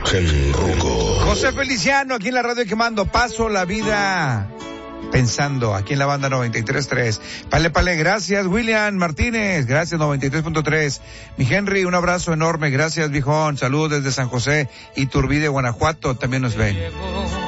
En Ruco. José Feliciano, aquí en la radio quemando, paso la vida pensando, aquí en la banda 93.3. Pale, gracias. William Martínez, gracias, 93.3. Mi Henry, un abrazo enorme, gracias, viejón. Saludos desde San José, Iturbide, Guanajuato, también nos ven.